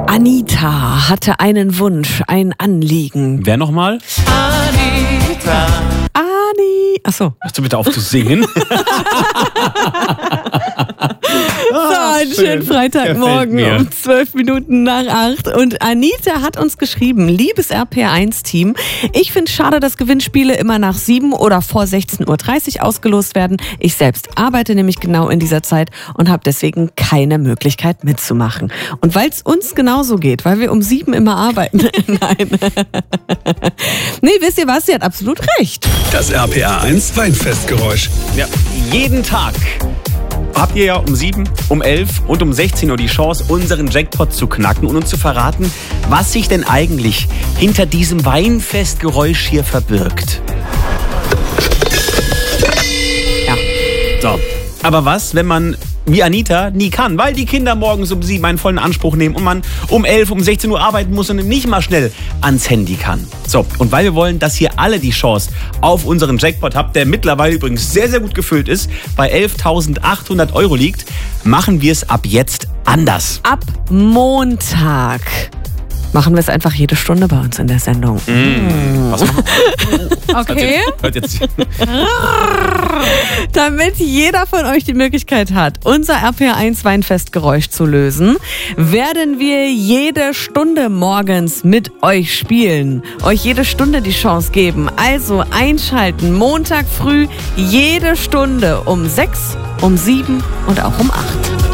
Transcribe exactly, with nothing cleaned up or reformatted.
Anita hatte einen Wunsch, ein Anliegen. Wer nochmal? Anita. Ani. Achso. Hörst du bitte auf zu singen? So, einen schönen Freitagmorgen um zwölf Minuten nach acht. Und Anita hat uns geschrieben, liebes R P R eins Team, ich finde es schade, dass Gewinnspiele immer nach sieben oder vor sechzehn Uhr dreißig ausgelost werden. Ich selbst arbeite nämlich genau in dieser Zeit und habe deswegen keine Möglichkeit mitzumachen. Und weil es uns genauso geht, weil wir um sieben immer arbeiten. Nein. Nee, wisst ihr was? Sie hat absolut recht. Das R P R eins Weinfestgeräusch. Ja, jeden Tag habt ihr ja um sieben, um elf und um sechzehn Uhr die Chance, unseren Jackpot zu knacken und uns zu verraten, was sich denn eigentlich hinter diesem Weinfestgeräusch hier verbirgt. Ja, so. Aber was, wenn man wie Anita nie kann, weil die Kinder morgens um sieben einen vollen Anspruch nehmen und man um elf, um sechzehn Uhr arbeiten muss und nicht mal schnell ans Handy kann. So, und weil wir wollen, dass ihr alle die Chance auf unseren Jackpot habt, der mittlerweile übrigens sehr, sehr gut gefüllt ist, bei elftausendachthundert Euro liegt, machen wir es ab jetzt anders. Ab Montag machen wir es einfach jede Stunde bei uns in der Sendung. Mm. Was machen wir? Okay. Hört jetzt. Damit jeder von euch die Möglichkeit hat, unser R P R eins Weinfestgeräusch zu lösen, werden wir jede Stunde morgens mit euch spielen. Euch jede Stunde die Chance geben. Also einschalten, Montag früh, jede Stunde um sechs, um sieben und auch um acht.